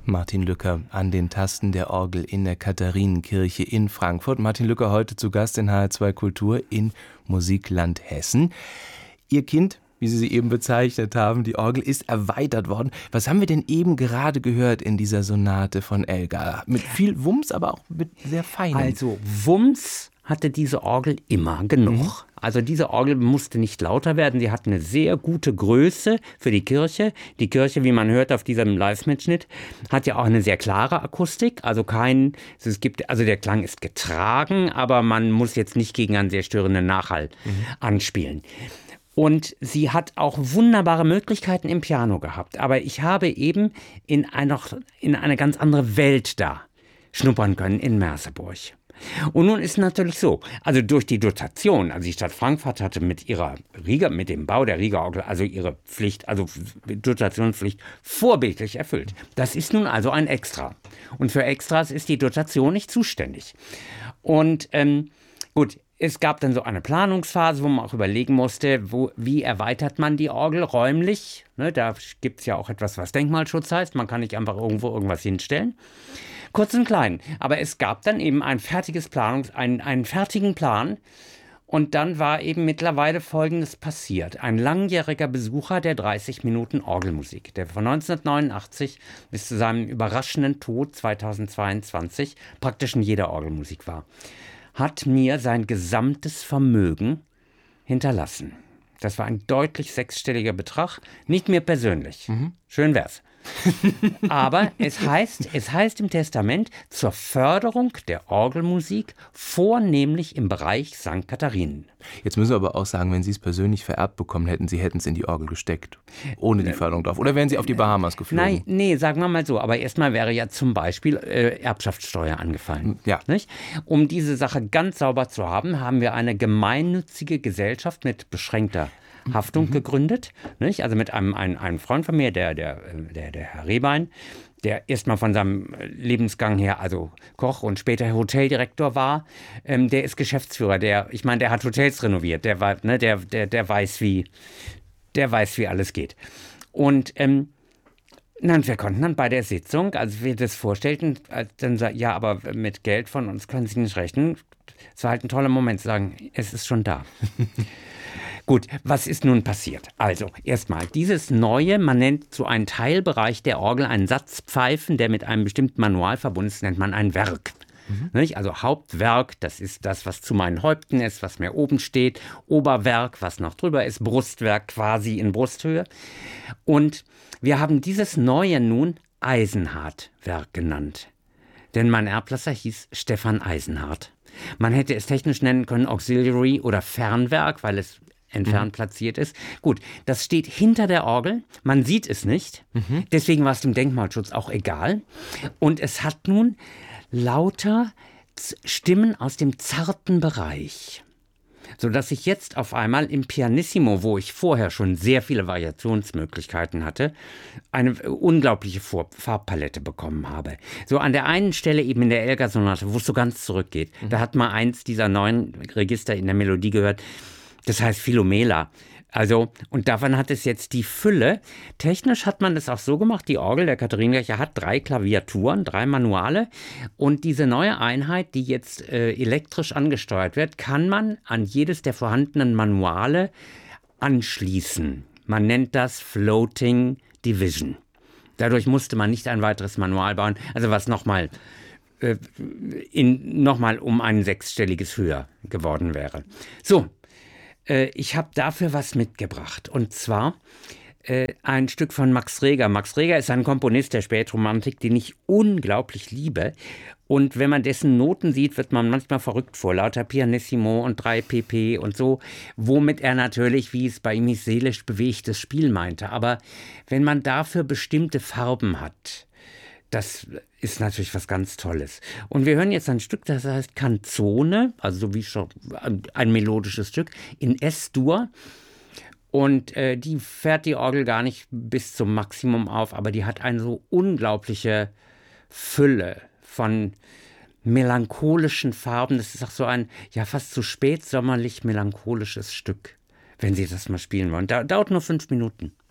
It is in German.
Martin Lücker an den Tasten der Orgel in der Katharinenkirche in Frankfurt. Martin Lücker heute zu Gast in HR2 Kultur in Musikland Hessen. Ihr Kind, wie Sie sie eben bezeichnet haben, die Orgel ist erweitert worden. Was haben wir denn eben gerade gehört in dieser Sonate von Elgar? Mit viel Wumms, aber auch mit sehr feinem. Also Wumms hatte diese Orgel immer genug. Also diese Orgel musste nicht lauter werden. Sie hat eine sehr gute Größe für die Kirche. Die Kirche, wie man hört auf diesem Live-Mitschnitt, hat ja auch eine sehr klare Akustik. Also der Klang ist getragen, aber man muss jetzt nicht gegen einen sehr störenden Nachhall anspielen. Und sie hat auch wunderbare Möglichkeiten im Piano gehabt. Aber ich habe eben in eine ganz andere Welt da schnuppern können in Merseburg. Und nun ist natürlich so, also durch die Dotation, also die Stadt Frankfurt hatte mit dem Bau der Rieger-Orgel, also ihre Pflicht, also Dotationspflicht, vorbildlich erfüllt. Das ist nun also ein Extra. Und für Extras ist die Dotation nicht zuständig. Und gut, es gab dann so eine Planungsphase, wo man auch überlegen musste, wie erweitert man die Orgel räumlich. Ne, da gibt es ja auch etwas, was Denkmalschutz heißt. Man kann nicht einfach irgendwo irgendwas hinstellen. Kurz und klein. Aber es gab dann eben einen fertigen Plan. Und dann war eben mittlerweile Folgendes passiert. Ein langjähriger Besucher der 30 Minuten Orgelmusik, der von 1989 bis zu seinem überraschenden Tod 2022 praktisch in jeder Orgelmusik war, hat mir sein gesamtes Vermögen hinterlassen. Das war ein deutlich sechsstelliger Betrag, nicht mir persönlich. Schön wär's. Aber es heißt im Testament zur Förderung der Orgelmusik, vornehmlich im Bereich St. Katharinen. Jetzt müssen wir aber auch sagen, wenn Sie es persönlich vererbt bekommen hätten, Sie hätten es in die Orgel gesteckt, ohne die Förderung drauf. Oder wären Sie auf die Bahamas geflogen? Nee, sagen wir mal so. Aber erstmal wäre ja zum Beispiel Erbschaftssteuer angefallen. Ja. Nicht? Um diese Sache ganz sauber zu haben, haben wir eine gemeinnützige Gesellschaft mit beschränkter Haftung gegründet, nicht? Also mit einem Freund von mir, der Herr Rehbein, der erstmal von seinem Lebensgang her, also Koch und später Hoteldirektor war, der ist Geschäftsführer, der hat Hotels renoviert, der weiß, wie alles geht. Und wir konnten dann bei der Sitzung, als wir das vorstellten, dann sagen, ja, aber mit Geld von uns können Sie nicht rechnen. Es war halt ein toller Moment zu sagen, es ist schon da. Gut, was ist nun passiert? Also, erstmal, dieses neue, man nennt so einen Teilbereich der Orgel einen Satzpfeifen, der mit einem bestimmten Manual verbunden ist, nennt man ein Werk. Nicht? Also Hauptwerk, das ist das, was zu meinen Häupten ist, was mir oben steht. Oberwerk, was noch drüber ist. Brustwerk quasi in Brusthöhe. Und wir haben dieses neue nun Eisenhardt-Werk genannt. Denn mein Erblasser hieß Stefan Eisenhardt. Man hätte es technisch nennen können Auxiliary oder Fernwerk, weil es entfernt platziert ist. Gut, das steht hinter der Orgel, man sieht es nicht, deswegen war es dem Denkmalschutz auch egal. Und es hat nun lauter Stimmen aus dem zarten Bereich, sodass ich jetzt auf einmal im Pianissimo, wo ich vorher schon sehr viele Variationsmöglichkeiten hatte, eine unglaubliche Farbpalette bekommen habe. So an der einen Stelle eben in der Elgar-Sonate, wo es so ganz zurückgeht, da hat man eins dieser neuen Register in der Melodie gehört, das heißt Philomela. Also, und davon hat es jetzt die Fülle. Technisch hat man das auch so gemacht, die Orgel der Katharinenkirche hat 3 Klaviaturen, 3 Manuale. Und diese neue Einheit, die jetzt elektrisch angesteuert wird, kann man an jedes der vorhandenen Manuale anschließen. Man nennt das Floating Division. Dadurch musste man nicht ein weiteres Manual bauen, also was nochmal um ein sechsstelliges höher geworden wäre. So. Ich habe dafür was mitgebracht, und zwar ein Stück von Max Reger. Max Reger ist ein Komponist der Spätromantik, den ich unglaublich liebe. Und wenn man dessen Noten sieht, wird man manchmal verrückt vor lauter Pianissimo und 3 pp. Und so, womit er natürlich, wie es bei ihm ist, seelisch bewegtes Spiel meinte. Aber wenn man dafür bestimmte Farben hat, das ist natürlich was ganz Tolles. Und wir hören jetzt ein Stück, das heißt Canzone, also so wie schon ein melodisches Stück, in S-Dur. Und die fährt die Orgel gar nicht bis zum Maximum auf, aber die hat eine so unglaubliche Fülle von melancholischen Farben. Das ist auch so ein, ja, fast so spätsommerlich melancholisches Stück, wenn Sie das mal spielen wollen. Dauert nur 5 Minuten.